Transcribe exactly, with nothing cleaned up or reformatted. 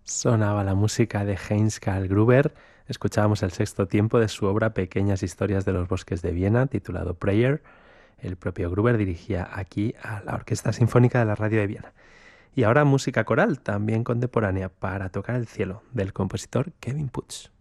Sonaba la música de Heinz Karl Gruber. Escuchábamos el sexto tiempo de su obra Pequeñas historias de los bosques de Viena, titulado Prayer. El propio Gruber dirigía aquí a la Orquesta Sinfónica de la Radio de Viena. Y ahora música coral, también contemporánea, para tocar el cielo, del compositor Kevin Puch.